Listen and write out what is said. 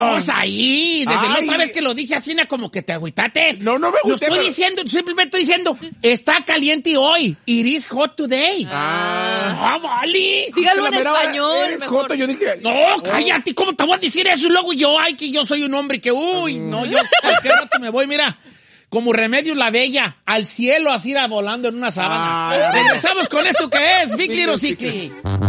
Vamos ahí, desde la otra vez que lo dije así, como que te agüitaste. No me agüité. Lo estoy diciendo, simplemente estoy diciendo, está caliente hoy. It is hot today. Vale. Dígalo en español. Es joto, yo dije. No, cállate, ¿cómo te voy a decir eso? Y luego yo, que yo soy un hombre que, no, yo cualquier rato me voy, mira. Como Remedios la Bella, al cielo así volando en una sábana. Regresamos con esto que es Big Little Secret.